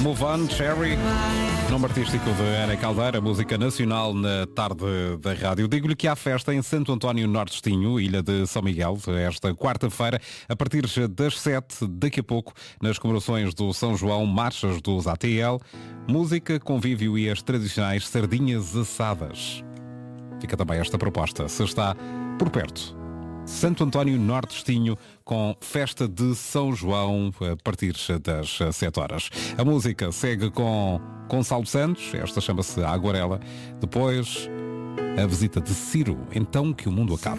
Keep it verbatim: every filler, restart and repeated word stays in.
Move On, Cherry, nome artístico de Ana Caldeira, música nacional na tarde da rádio. Digo-lhe que há festa em Santo António Norte Estinho, Ilha de São Miguel, esta quarta-feira, a partir das sete, daqui a pouco, nas comemorações do São João, marchas dos A T L, música, convívio e as tradicionais sardinhas assadas. Fica também esta proposta, se está por perto. Santo António Norte Estinho, com festa de São João a partir das sete horas. A música segue com Gonçalo Santos, esta chama-se Aguarela. Depois, a visita de Ciro, Então que o Mundo Acabe.